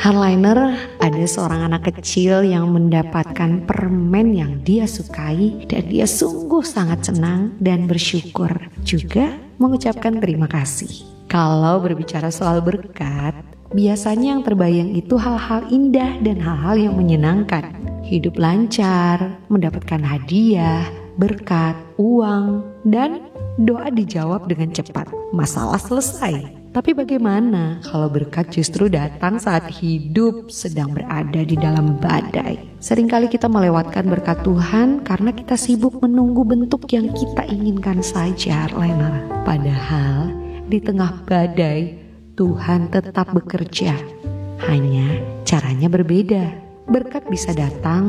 Hardliner, ada seorang anak kecil yang mendapatkan permen yang dia sukai dan dia sungguh sangat senang dan bersyukur, juga mengucapkan terima kasih. Kalau berbicara soal berkat, biasanya yang terbayang itu hal-hal indah dan hal-hal yang menyenangkan. Hidup lancar, mendapatkan hadiah, berkat, uang, dan doa dijawab dengan cepat. Masalah selesai. Tapi bagaimana kalau berkat justru datang saat hidup sedang berada di dalam badai? Seringkali kita melewatkan berkat Tuhan karena kita sibuk menunggu bentuk yang kita inginkan saja, Hardliner. Padahal di tengah badai, Tuhan tetap bekerja. Hanya caranya berbeda. Berkat bisa datang